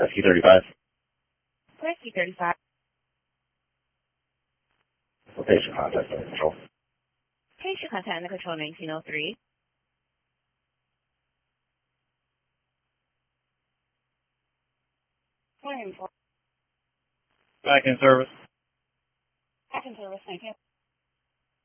SQ35. SQ35. Location contact under control. Patient contact under control 1903. Back in service. Back in service, thank you.